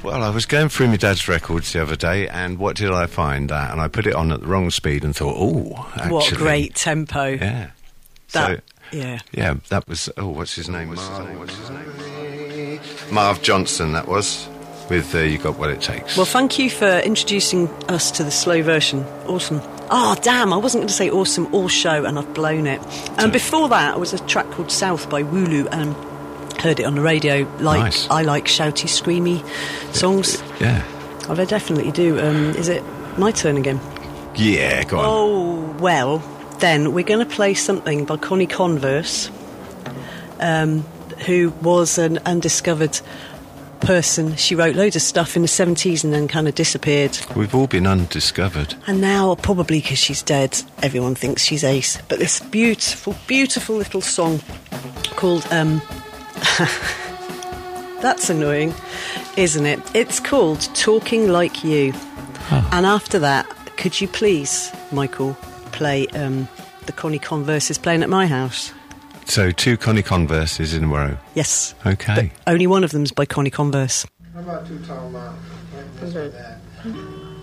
Well, I was going through my dad's records the other day, and what did I find? And I put it on at the wrong speed and thought, oh, actually... What great tempo. Yeah. Yeah, that was... Oh, what's his name? Marv Johnson, that was, with You Got What It Takes. Well, thank you for introducing us to the slow version. Awesome. Oh, damn, I wasn't going to say awesome or show, and I've blown it. And before that, was a track called South by Wooloo, and heard it on the radio. Nice. I like shouty, screamy songs. Yeah. Oh, I definitely do. Is it my turn again? Yeah, go on. Oh, well, then we're going to play something by Connie Converse, who was an undiscovered person. She wrote loads of stuff in the 70s and then kind of disappeared. We've all been undiscovered. And now, probably because she's dead, everyone thinks she's ace. But this beautiful, beautiful little song called... That's annoying, isn't it? It's called Talking Like You. Oh. And after that, could you please, Michael, play the Connie Converses playing at my house? So 2 Connie Converses in a row? Yes. Okay. But only one of them's by Connie Converse. How about 2 Tall Miles? Let's do that.